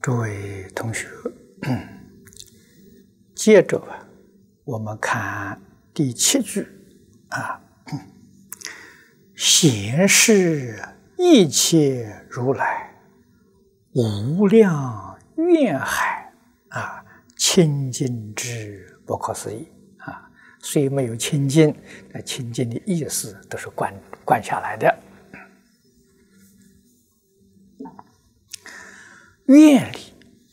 诸位同学，接着我们看第7句啊，显示一切如来无量愿海啊，清净之不可思议啊。虽没有清净，但清净的意思都是灌下来的。愿力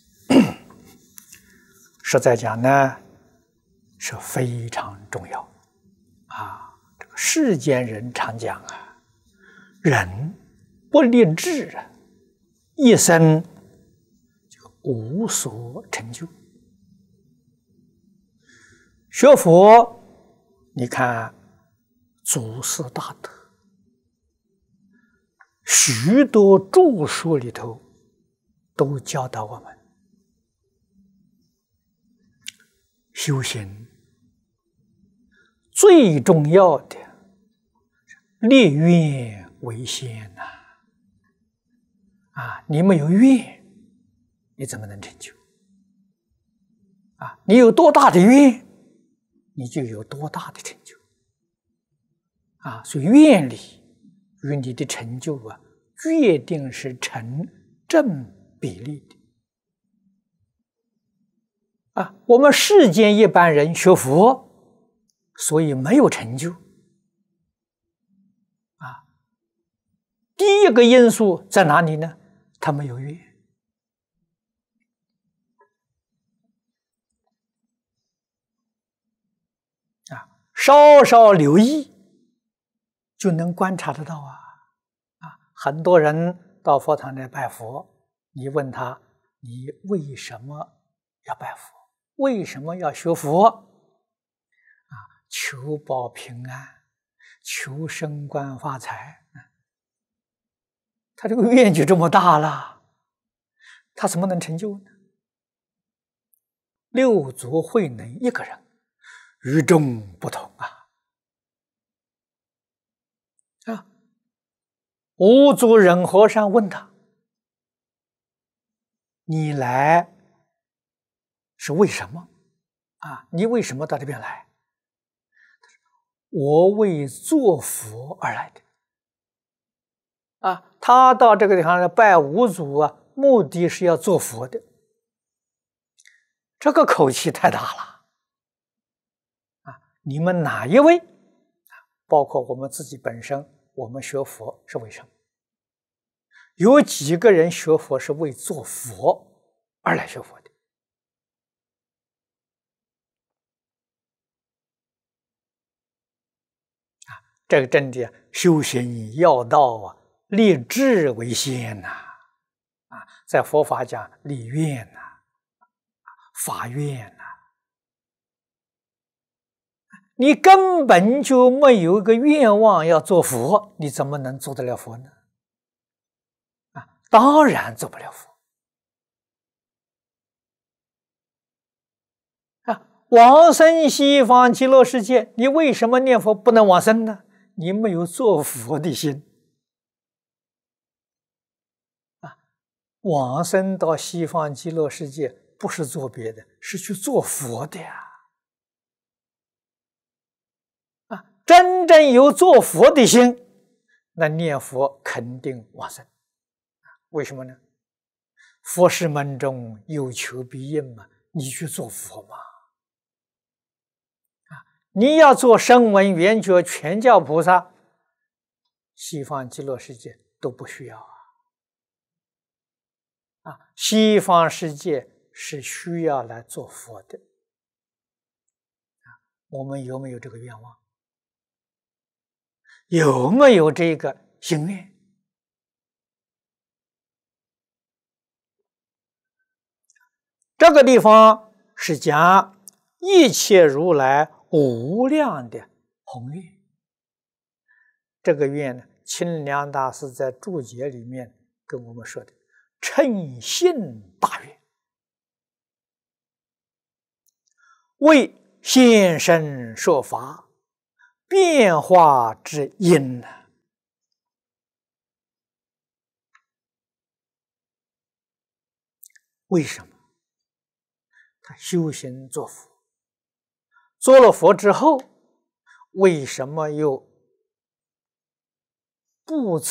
实在讲呢，是非常重要啊。这个世间人常讲啊，人不立志啊，一生就无所成就。学佛，你看祖师大德，许多著书里头都教导我们修行最重要的立愿为先呐！啊，你没有愿，你怎么能成就？啊，你有多大的愿，你就有多大的成就。啊，所以愿力与你的成就啊，决定是成正比例的。啊，我们世间一般人学佛，所以没有成就。啊，第一个因素在哪里呢？他没有愿。啊，稍稍留意就能观察得到啊。啊，很多人到佛堂来拜佛，你问他，你为什么要拜佛？为什么要学佛？啊，求保平安，求升官发财。他这个愿就这么大了，他怎么能成就呢？六祖慧能一个人，与众不同啊！啊，五祖忍和尚问他：“你来是为什么？啊，你为什么到这边来？”他说：“我为做佛而来的。”啊，他到这个地方来拜五祖啊，目的是要做佛的。这个口气太大了啊！你们哪一位？包括我们自己本身，我们学佛是为什么？有几个人学佛是为做佛而来学佛的？啊，这个真的修行要道啊，立志为先呐！啊，在佛法讲立愿呐，发愿呐。你根本就没有一个愿望要做佛，你怎么能做得了佛呢？啊，当然做不了佛。啊，往生西方极乐世界，你为什么念佛不能往生呢？你没有做佛的心。啊，往生到西方极乐世界不是做别的，是去做佛的呀。啊，真正有做佛的心，那念佛肯定往生。为什么呢？佛事门中有求必应嘛，你去做佛嘛。啊，你要做声闻缘觉全教菩萨，西方极乐世界都不需要啊。啊，西方世界是需要来做佛的。啊，我们有没有这个愿望？有没有这个心愿？这个地方是讲一切如来无量的宏愿。这个愿呢，清凉大师在注解里面跟我们说的，称性大愿，为现身说法变化之因呢。 为什么？他修行做佛，做了佛之后，为什么又不